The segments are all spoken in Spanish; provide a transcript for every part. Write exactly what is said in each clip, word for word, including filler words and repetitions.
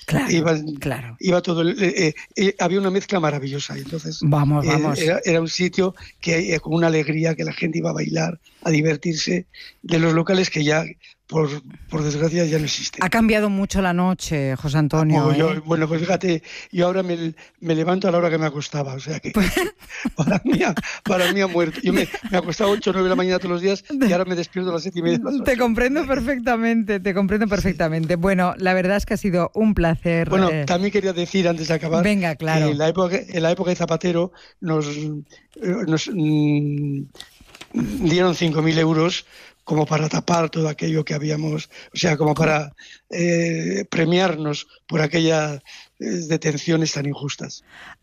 Claro, iba, claro. iba todo, eh, eh, había una mezcla maravillosa. Entonces, vamos, vamos. Eh, era, era un sitio que eh, con una alegría, que la gente iba a bailar, a divertirse, de los locales que ya, por, por desgracia, ya no existen. Ha cambiado mucho la noche, José Antonio. Oh, ¿eh? yo, bueno, pues fíjate, yo ahora me, me levanto a la hora que me acostaba, o sea que para mí, para mí ha muerto. Yo me, me acostaba a ocho o nueve de la mañana todos los días y ahora me despierto a las siete y media. Te comprendo perfectamente, te comprendo perfectamente. Sí. Bueno, la verdad es que ha sido un placer. Bueno, eh... también quería decir, antes de acabar, Venga, claro. que en la época, en la época de Zapatero nos, nos mmm, dieron cinco mil euros como para tapar todo aquello que habíamos, o sea, como para eh, premiarnos por aquellas eh, detenciones tan injustas.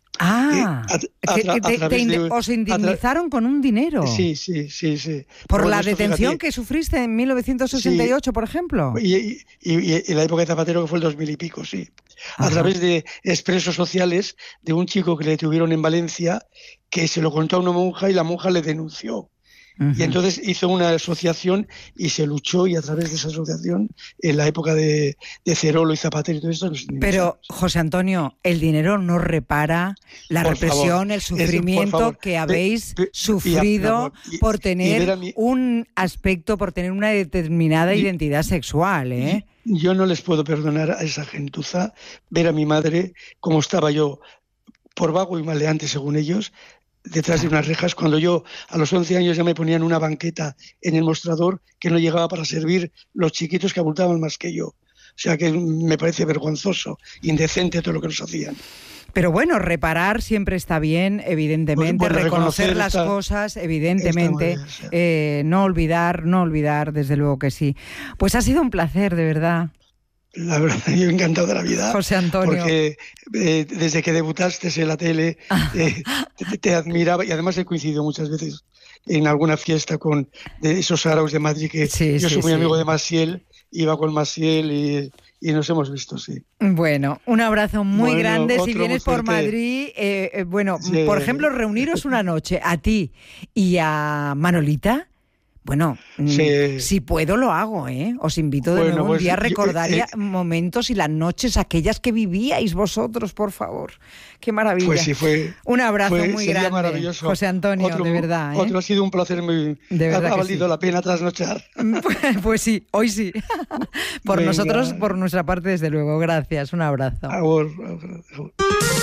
Ah, eh, a, a, que, a, te, a te ind- de, os indemnizaron con un dinero. Sí, sí, sí, sí. Por bueno, la esto, detención fíjate, que sufriste en mil novecientos sesenta y ocho, sí, por ejemplo. Y, y, y, y en la época de Zapatero, que fue el dos mil y pico, sí. A Ajá. través de expresos sociales de un chico que le detuvieron en Valencia, que se lo contó a una monja y la monja le denunció. Uh-huh. Y entonces hizo una asociación y se luchó, y a través de esa asociación, en la época de, de Cerolo y Zapatero y todo esto... Pero, José Antonio, el dinero no repara la por represión, favor, el sufrimiento es, que habéis de, de, sufrido y, y, por tener mi... un aspecto, por tener una determinada y, identidad sexual, ¿eh? Yo no les puedo perdonar a esa gentuza ver a mi madre como estaba yo, por vago y maleante según ellos, detrás de unas rejas, cuando yo a los once años ya me ponían una banqueta en el mostrador que no llegaba para servir los chiquitos que abultaban más que yo. O sea que me parece vergonzoso, indecente todo lo que nos hacían. Pero bueno, reparar siempre está bien, evidentemente, bueno, bueno, reconocer las esta, cosas, evidentemente, bien, sí. eh, no olvidar, no olvidar, desde luego que sí. Pues ha sido un placer, de verdad. La verdad, yo encantado de la vida. José Antonio. Porque eh, desde que debutaste en la tele eh, te, te admiraba, y además he coincidido muchas veces en alguna fiesta con de esos araos de Madrid, que sí, yo sí, soy muy sí. amigo de Maciel, iba con Maciel y, y nos hemos visto, sí. Bueno, un abrazo muy bueno, grande. Si vienes por Madrid, eh, eh, bueno, sí. por ejemplo, reuniros una noche a ti y a Manolita. Bueno, sí. si puedo lo hago, ¿eh? Os invito de bueno, nuevo pues, un día a recordar yo, eh, eh, momentos y las noches aquellas que vivíais vosotros, por favor. Qué maravilla. Pues sí, fue. Un abrazo fue, muy grande, maravilloso. José Antonio, otro, de verdad. ¿eh? Otro ha sido un placer muy. De verdad ha valido sí. la pena trasnochar. Pues sí, hoy sí. Por Venga. nosotros, por nuestra parte, desde luego. Gracias, un abrazo. Ahora, ahora, ahora.